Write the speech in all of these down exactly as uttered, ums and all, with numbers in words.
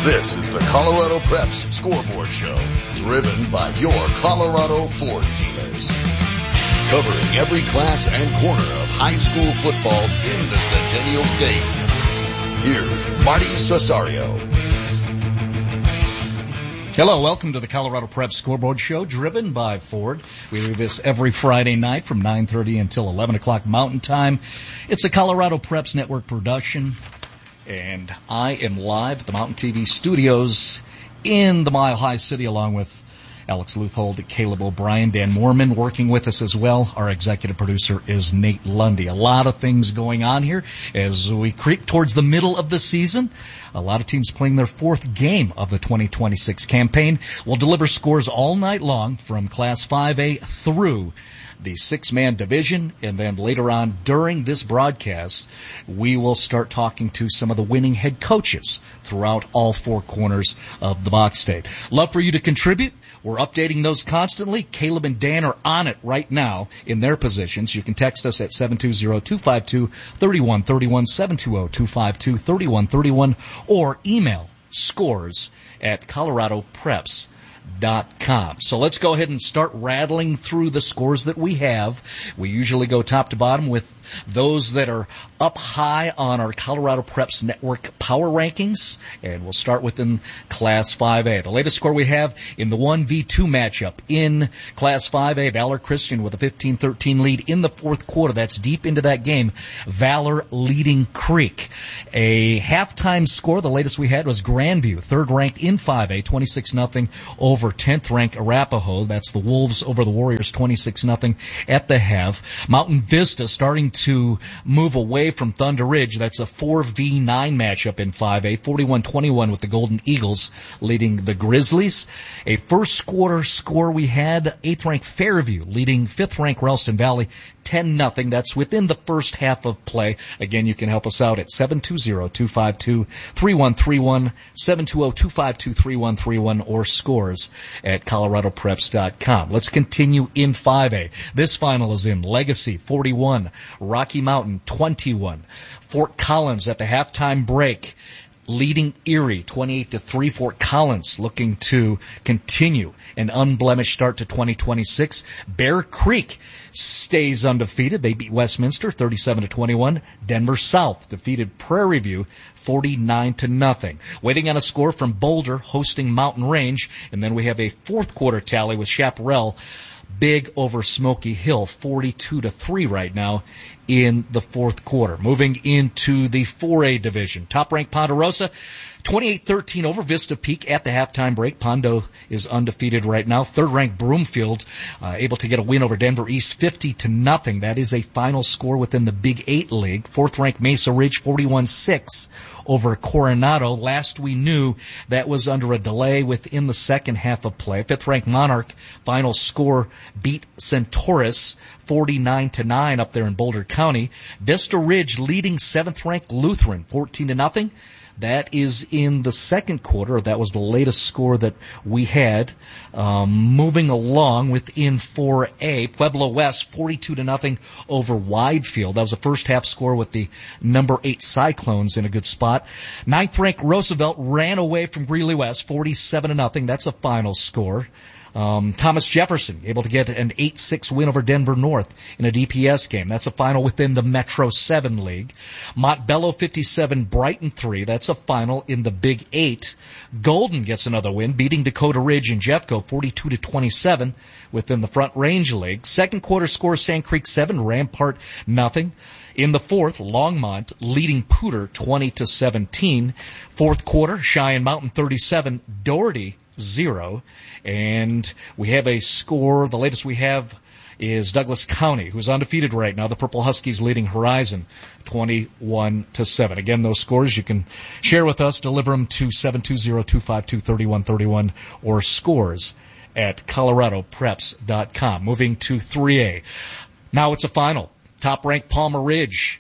This is the Colorado Preps Scoreboard Show, driven by your Colorado Ford dealers. Covering every class and corner of high school football in the Centennial State. Here's Marty Cesario. Hello, welcome to the Colorado Preps Scoreboard Show, driven by Ford. We do this every Friday night from nine thirty until eleven o'clock Mountain Time. It's a Colorado Preps Network production, and I am live at the Mountain T V studios in the Mile High City, along with Alex Luthold, Caleb O'Brien, Dan Moorman working with us as well. Our executive producer is Nate Lundy. A lot of things going on here as we creep towards the middle of the season. A lot of teams playing their fourth game of the twenty twenty-six campaign. We'll deliver scores all night long from Class five A through the six-man division, and then later on during this broadcast, we will start talking to some of the winning head coaches throughout all four corners of the Box State. Love for you to contribute. We're updating those constantly. Caleb and Dan are on it right now in their positions. You can text us at seven two zero, two five two, three one three one, seven two zero, two five two, three one three one, or email scores at colorado preps dot com. So let's go ahead and start rattling through the scores that we have. We usually go top to bottom with those that are up high on our Colorado Preps Network power rankings, and we'll start within Class five A. The latest score we have in the one v two matchup in Class five A, Valor Christian with a fifteen thirteen lead in the fourth quarter. That's deep into that game. Valor leading Creek. A halftime score, the latest we had was Grandview, third ranked in five A, twenty-six nothing over tenth ranked Arapahoe. That's the Wolves over the Warriors, twenty-six nothing at the half. Mountain Vista starting to move away from Thunder Ridge. That's a four v nine matchup in five A, forty-one twenty-one with the Golden Eagles leading the Grizzlies. A first quarter score we had, eighth ranked Fairview leading fifth ranked Ralston Valley, ten nothing. That's within the first half of play. Again, you can help us out at seven two zero, two five two, three one three one, seven two zero, two five two, three one three one, or scores at colorado preps dot com. Let's continue in five A. This final is in Legacy, forty-one, Rocky Mountain, twenty-one. Fort Collins at the halftime break leading Erie, twenty-eight to three. Fort Collins looking to continue an unblemished start to twenty twenty-six. Bear Creek stays undefeated. They beat Westminster, thirty-seven to twenty-one. Denver South defeated Prairie View, forty-nine to nothing. Waiting on a score from Boulder hosting Mountain Range, and then we have a fourth quarter tally with Chaparral big over Smoky Hill, forty-two to three right now in the fourth quarter. Moving into the four A division. Top-ranked Ponderosa, twenty-eight thirteen over Vista Peak at the halftime break. Pondo is undefeated right now. Third-ranked Broomfield uh, able to get a win over Denver East, fifty to nothing. That is a final score within the Big Eight League. Fourth-ranked Mesa Ridge, forty-one six over Coronado. Last we knew, that was under a delay within the second half of play. Fifth-ranked Monarch, final score, beat Centaurus, forty-nine to nine up there in Boulder County. Vista Ridge leading seventh-ranked Lutheran, fourteen to nothing. That is in the second quarter. That was the latest score that we had. Um, moving along within four A, Pueblo West, forty-two to nothing over Widefield. That was the first half score with the number eight Cyclones in a good spot. Ninth ranked Roosevelt ran away from Greeley West, forty-seven to nothing. That's a final score. Um, Thomas Jefferson able to get an eight six win over Denver North in a D P S game. That's a final within the Metro seven League. Montbello fifty-seven, Brighton three. That's a final in the Big Eight. Golden gets another win, beating Dakota Ridge and Jeffco forty-two to twenty-seven within the Front Range League. Second quarter score, Sand Creek seven, Rampart nothing. In the fourth, Longmont leading Pooter twenty to seventeen. Fourth quarter, Cheyenne Mountain thirty-seven, Doherty zero. And we have a score, the latest we have is Douglas County, who's undefeated right now. The Purple Huskies leading Horizon twenty-one to seven. Again, those scores you can share with us. Deliver them to seven two zero, two five two, three one three one or scores at colorado preps dot com. Moving to three A. Now it's a final. Top-ranked Palmer Ridge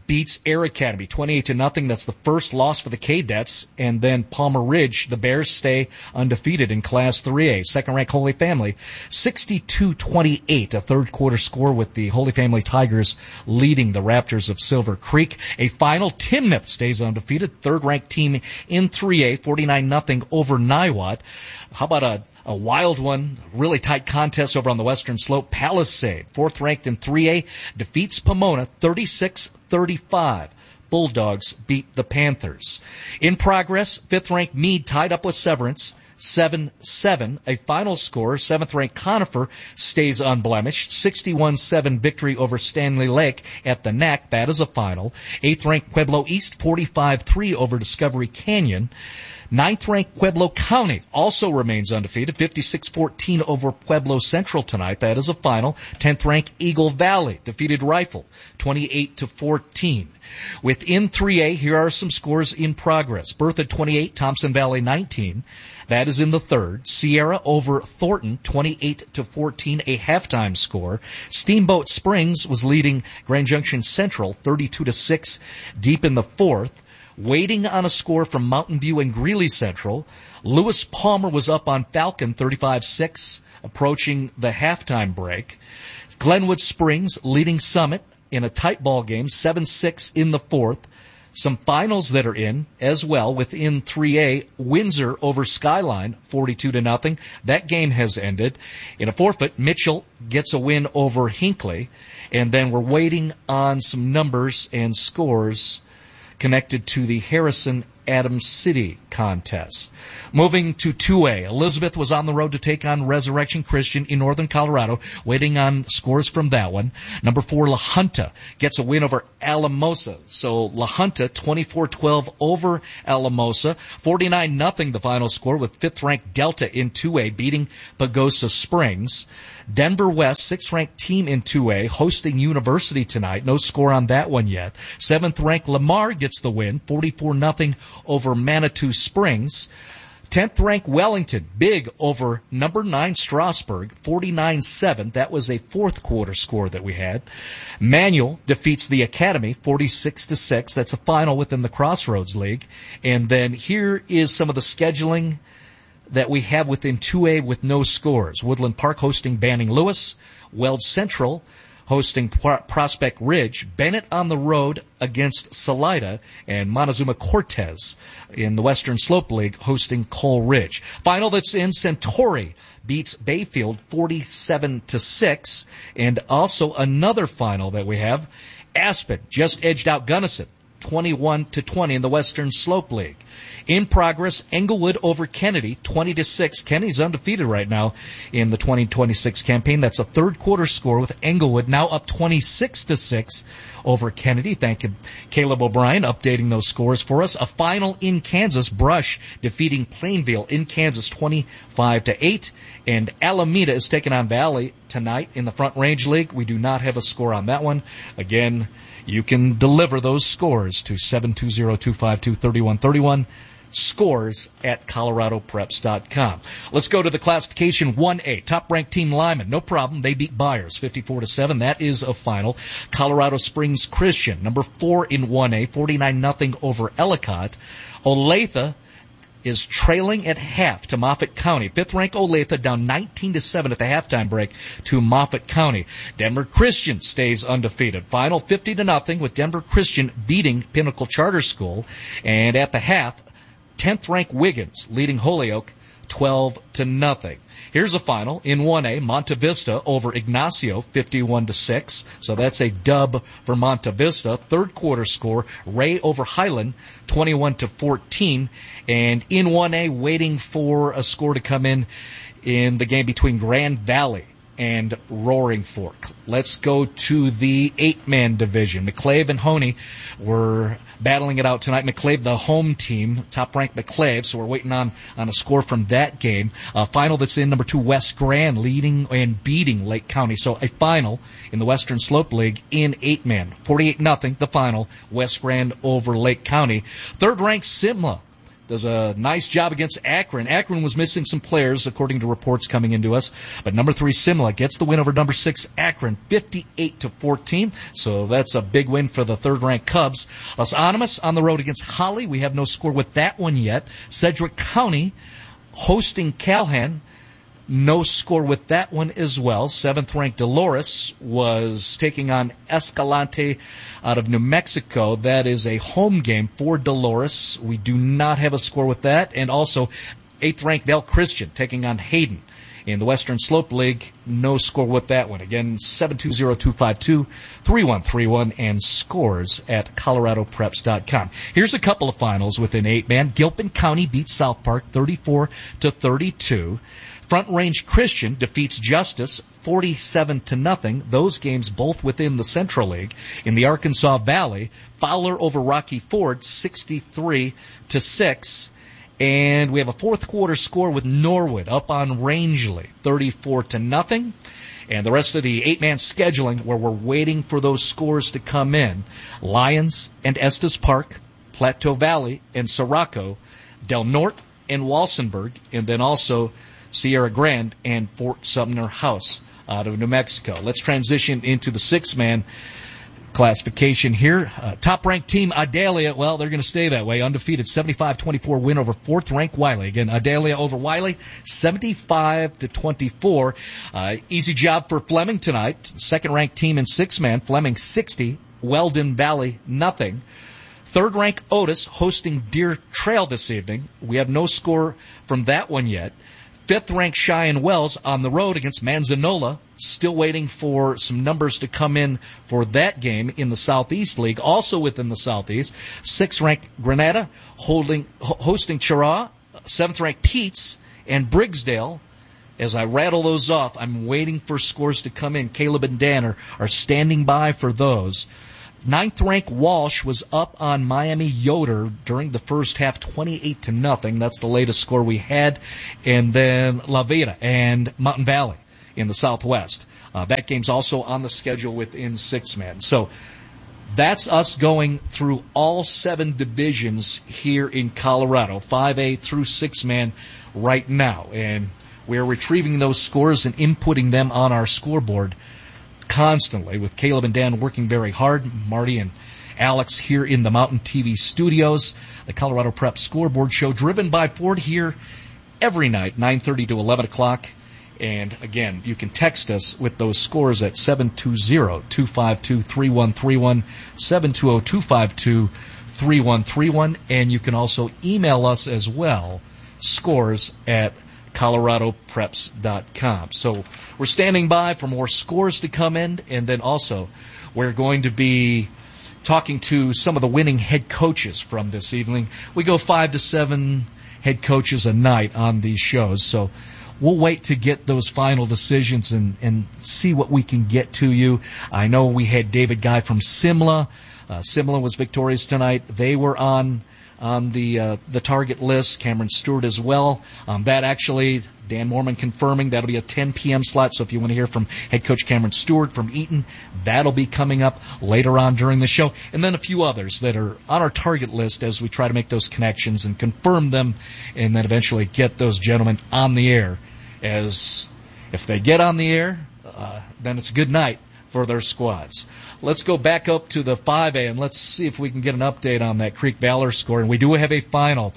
beats Air Academy twenty-eight to nothing. That's the first loss for the Cadets. And then Palmer Ridge, the Bears stay undefeated in Class three A. Second-ranked Holy Family, sixty-two twenty-eight, a third-quarter score with the Holy Family Tigers leading the Raptors of Silver Creek. A final, Timnath stays undefeated. Third-ranked team in three A, forty-nine nothing over Niwot. How about a A wild one, really tight contest over on the western slope. Palisade, fourth ranked in three A, defeats Pomona thirty-six thirty-five. Bulldogs beat the Panthers. In progress, fifth ranked Meade tied up with Severance seven seven. A final score, seventh ranked Conifer stays unblemished. sixty-one seven victory over Stanley Lake at the N A C. That is a final. eighth ranked Pueblo East forty-five three over Discovery Canyon. ninth-ranked Pueblo County also remains undefeated, fifty-six fourteen over Pueblo Central tonight. That is a final. tenth-ranked Eagle Valley defeated Rifle, twenty-eight to fourteen. Within three A, here are some scores in progress. Bertha twenty-eight, Thompson Valley nineteen. That is in the third. Sierra over Thornton, twenty-eight to fourteen, a halftime score. Steamboat Springs was leading Grand Junction Central, thirty-two to six, deep in the fourth. Waiting on a score from Mountain View and Greeley Central. Lewis Palmer was up on Falcon, thirty-five six, approaching the halftime break. Glenwood Springs leading Summit in a tight ball game, seven six in the fourth. Some finals that are in as well within three A. Windsor over Skyline, forty-two to nothing. That game has ended. In a forfeit, Mitchell gets a win over Hinckley. And then we're waiting on some numbers and scores connected to the Harrison Adams City contest. Moving to two A, Elizabeth was on the road to take on Resurrection Christian in northern Colorado, waiting on scores from that one. Number four, La Junta gets a win over Alamosa. So La Junta, twenty-four twelve over Alamosa. forty-nine nothing the final score, with fifth-ranked Delta in two A beating Pagosa Springs. Denver West, sixth-ranked team in two A, hosting University tonight. No score on that one yet. seventh-ranked Lamar gets the win, forty-four nothing over Manitou Springs. tenth-ranked Wellington, big over number nine Strasburg, forty-nine seven. That was a fourth-quarter score that we had. Manual defeats the Academy, forty-six to six. That's a final within the Crossroads League. And then here is some of the scheduling that we have within two A with no scores. Woodland Park hosting Banning Lewis. Weld Central hosting Prospect Ridge. Bennett on the road against Salida. And Montezuma Cortez in the Western Slope League hosting Coal Ridge. Final that's in, Centauri beats Bayfield forty-seven to six. And also another final that we have, Aspen just edged out Gunnison twenty-one to twenty in the Western Slope League. In progress, Englewood over Kennedy, twenty to six. Kennedy's undefeated right now in the twenty twenty-six campaign. That's a third quarter score with Englewood now up twenty-six to six over Kennedy. Thank you, Caleb O'Brien, updating those scores for us. A final in Kansas, Brush defeating Plainville in Kansas twenty-five to eight. And Alameda is taking on Valley tonight in the Front Range League. We do not have a score on that one. Again, you can deliver those scores to seven two zero, two five two, three one three one. Scores at colorado preps dot com. Let's go to the classification one A. Top-ranked team Lyman. No problem. They beat Byers fifty-four to seven. That is a final. Colorado Springs Christian, number four in one A, forty-nine nothing over Ellicott. Olathe is trailing at half to Moffett County. Fifth-ranked Olathe down nineteen to seven at the halftime break to Moffett County. Denver Christian stays undefeated. Final fifty to nothing with Denver Christian beating Pinnacle Charter School. And at the half, tenth-ranked Wiggins leading Holyoke twelve to nothing. Here's a final in one A, Monte Vista over Ignacio fifty-one to six. So that's a dub for Monte Vista. Third quarter score, Ray over Highland twenty-one to fourteen. And in one A, waiting for a score to come in in the game between Grand Valley and Roaring Fork. Let's go to the eight-man division. McClave and Honey were battling it out tonight. McClave, the home team, top-ranked McClave, so we're waiting on, on a score from that game. A final that's in, number two, West Grand leading and beating Lake County. So a final in the Western Slope League in eight-man. forty-eight nothing, the final, West Grand over Lake County. Third-ranked Simla does a nice job against Akron. Akron was missing some players, according to reports coming into us. But number three, Simla, gets the win over number six, Akron, fifty-eight to fourteen. So that's a big win for the third-ranked Cubs. Los Animas on the road against Holly. We have no score with that one yet. Sedgwick County hosting Calhan. No score with that one as well. Seventh-ranked Dolores was taking on Escalante out of New Mexico. That is a home game for Dolores. We do not have a score with that. And also, eighth-ranked Val Christian taking on Hayden in the Western Slope League. No score with that one. Again, seven two zero, two five two, three one three one and scores at colorado preps dot com. Here's a couple of finals within eight-man. Gilpin County beats South Park thirty-four to thirty-two. Front Range Christian defeats Justice forty-seven to nothing. Those games both within the Central League. In the Arkansas Valley, Fowler over Rocky Ford sixty-three to six. And we have a fourth quarter score with Norwood up on Rangeley thirty-four to nothing. And the rest of the eight-man scheduling where we're waiting for those scores to come in. Lyons and Estes Park, Plateau Valley and Sirocco, Del Norte and Walsenburg, and then also Sierra Grande and Fort Sumner House out of New Mexico. Let's transition into the six-man classification here. Uh, top-ranked team, Idalia, well, they're going to stay that way. Undefeated, seventy-five twenty-four win over fourth-ranked Wiley. Again, Idalia over Wiley, seventy-five to twenty-four. Uh, easy job for Fleming tonight. Second-ranked team in six-man, Fleming sixty, Weldon Valley nothing. Third-ranked Otis hosting Deer Trail this evening. We have no score from that one yet. Fifth-ranked Cheyenne Wells on the road against Manzanola. Still waiting for some numbers to come in for that game in the Southeast League. Also within the Southeast, sixth-ranked Grenada holding, hosting Chiraw. Seventh-ranked Peets and Briggsdale. As I rattle those off, I'm waiting for scores to come in. Caleb and Dan are, are standing by for those. Ninth-ranked Walsh was up on Miami Yoder during the first half, twenty-eight to nothing. That's the latest score we had. And then La Veta and Mountain Valley in the Southwest. Uh, that game's also on the schedule within six-man. So that's us going through all seven divisions here in Colorado, five A through six-man right now. And we're retrieving those scores and inputting them on our scoreboard constantly, with Caleb and Dan working very hard. Marty and Alex here in the Mountain T V studios. The Colorado Prep Scoreboard Show, driven by Ford, here every night, nine thirty to eleven o'clock. And again, you can text us with those scores at seven two zero, two five two, three one three one, seven two zero, two five two, three one three one. And you can also email us as well, scores at colorado preps dot com. So we're standing by for more scores to come in, and then also we're going to be talking to some of the winning head coaches from this evening. We go five to seven head coaches a night on these shows, so we'll wait to get those final decisions and, and see what we can get to you. I know we had David Guy from Simla. Uh, Simla was victorious tonight. They were on on the uh, the target list. Cameron Stewart as well. Um, that actually, Dan Mormon confirming that'll be a ten p.m. slot. So if you want to hear from head coach Cameron Stewart from Eaton, that'll be coming up later on during the show. And then a few others that are on our target list as we try to make those connections and confirm them, and then eventually get those gentlemen on the air. As if they get on the air, uh, then it's a good night for their squads. Let's go back up to the five A and let's see if we can get an update on that Creek Valor score. And we do have a final.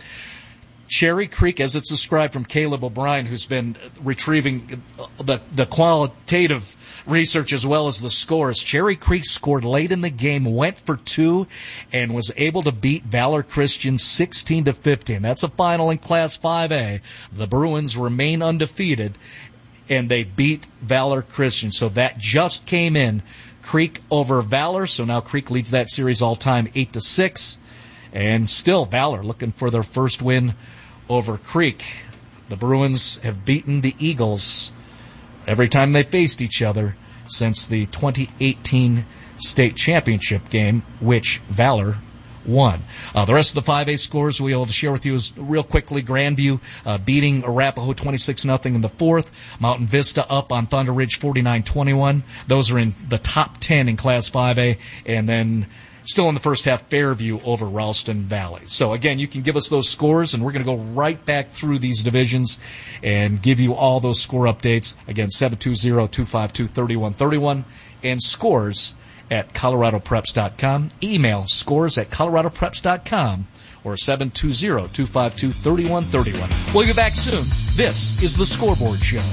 Cherry Creek, as it's described from Caleb O'Brien, who's been retrieving the, the qualitative research as well as the scores. Cherry Creek scored late in the game, went for two, and was able to beat Valor Christian sixteen to fifteen. That's a final in Class five A. The Bruins remain undefeated, and they beat Valor Christian. So that just came in. Creek over Valor, so now Creek leads that series all-time eight to six. And still Valor looking for their first win over Creek. The Bruins have beaten the Eagles every time they faced each other since the twenty eighteen state championship game, which Valor won. Uh, the rest of the five A scores we'll share with you is real quickly. Grandview uh, beating Arapahoe twenty-six nothing in the fourth. Mountain Vista up on Thunder Ridge forty-nine twenty-one. Those are in the top ten in Class five A. And then Still in the first half, Fairview over Ralston Valley. So again, you can give us those scores, and we're going to go right back through these divisions and give you all those score updates. Again, seven two zero, two five two, three one three one and scores at colorado preps dot com. Email scores at colorado preps dot com or seven two zero, two five two, three one three one. We'll be back soon. This is the Scoreboard Show.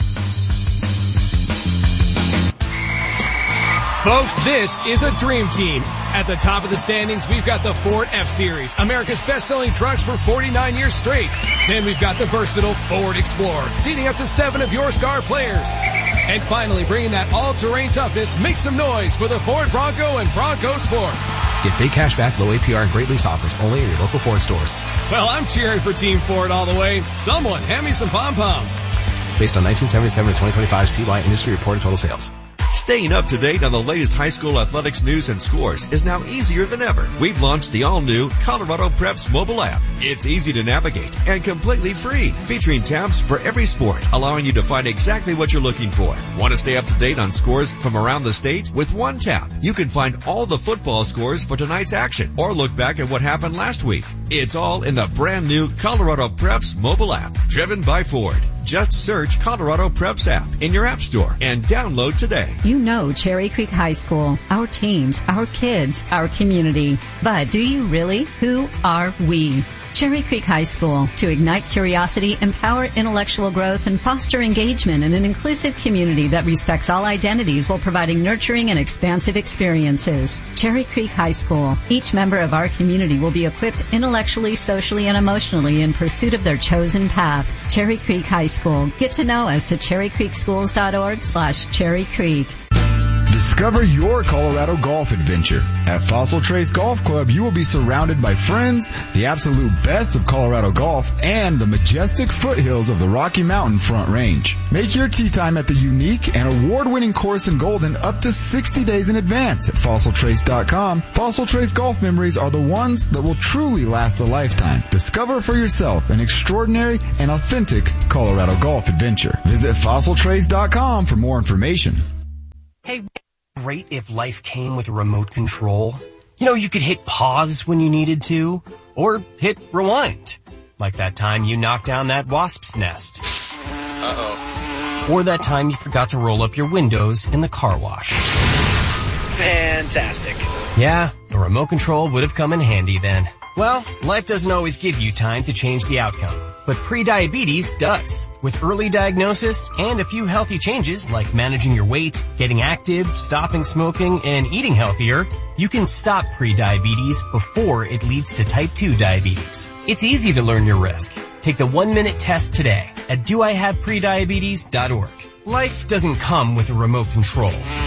Folks, this is a dream team. At the top of the standings, we've got the Ford F-Series, America's best-selling trucks for forty-nine years straight. Then we've got the versatile Ford Explorer, seating up to seven of your star players. And finally, bringing that all-terrain toughness, make some noise for the Ford Bronco and Bronco Sport. Get big cash back, low A P R, and great lease offers only at your local Ford stores. Well, I'm cheering for Team Ford all the way. Someone hand me some pom-poms. Based on nineteen seventy-seven to twenty twenty-five C Y Industry Reported Total Sales. Staying up to date on the latest high school athletics news and scores is now easier than ever. We've launched the all-new Colorado Preps mobile app. It's easy to navigate and completely free, featuring tabs for every sport, allowing you to find exactly what you're looking for. Want to stay up to date on scores from around the state? With one tap, you can find all the football scores for tonight's action or look back at what happened last week. It's all in the brand new Colorado Preps mobile app, driven by Ford. Just search Colorado Preps app in your app store and download today. You know Cherry Creek High School, our teams, our kids, our community. But do you really? Who are we? Cherry Creek High School, to ignite curiosity, empower intellectual growth, and foster engagement in an inclusive community that respects all identities while providing nurturing and expansive experiences. Cherry Creek High School. Each member of our community will be equipped intellectually, socially, and emotionally in pursuit of their chosen path. Cherry Creek High School. Get to know us at cherry creek schools dot org slash cherry creek. Discover your Colorado golf adventure. At Fossil Trace Golf Club, you will be surrounded by friends, the absolute best of Colorado golf, and the majestic foothills of the Rocky Mountain Front Range. Make your tee time at the unique and award-winning course in Golden up to sixty days in advance at fossil trace dot com. Fossil Trace golf memories are the ones that will truly last a lifetime. Discover for yourself an extraordinary and authentic Colorado golf adventure. Visit fossil trace dot com for more information. Hey, great if life came with a remote control. You know, you could hit pause when you needed to, or hit rewind. Like that time you knocked down that wasp's nest. Uh-oh. Or that time you forgot to roll up your windows in the car wash. Fantastic. Yeah, a remote control would have come in handy then. Well, life doesn't always give you time to change the outcome, but prediabetes does. With early diagnosis and a few healthy changes like managing your weight, getting active, stopping smoking, and eating healthier, you can stop prediabetes before it leads to type two diabetes. It's easy to learn your risk. Take the one-minute test today at do I have prediabetes dot org. Life doesn't come with a remote control.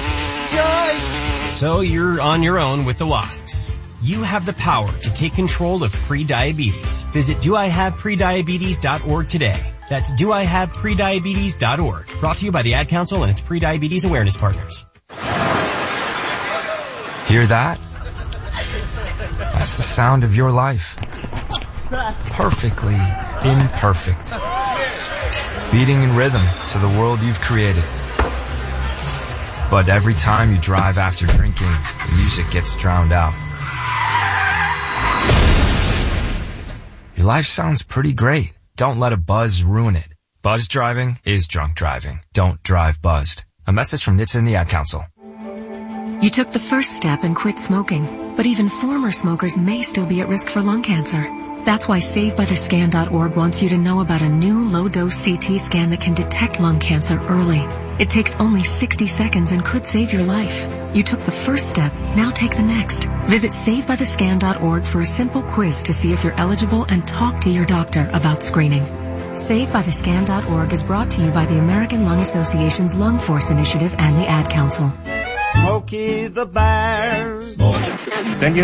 Yikes! So you're on your own with the wasps. You have the power to take control of prediabetes. Visit do I have prediabetes dot org today. That's do I have prediabetes dot org. Brought to you by the Ad Council and its Prediabetes Awareness Partners. Hear that? That's the sound of your life. Perfectly imperfect. Beating in rhythm to the world you've created. But every time you drive after drinking, the music gets drowned out. Your life sounds pretty great. Don't let a buzz ruin it. Buzz driving is drunk driving. Don't drive buzzed. A message from N H T S A and the Ad Council. You took the first step and quit smoking, but even former smokers may still be at risk for lung cancer. That's why save by the scan dot org wants you to know about a new low-dose C T scan that can detect lung cancer early. It takes only sixty seconds and could save your life. You took the first step, now take the next. Visit save by the scan dot org for a simple quiz to see if you're eligible and talk to your doctor about screening. save by the scan dot org is brought to you by the American Lung Association's Lung Force Initiative and the Ad Council. Smokey the Bear. Then you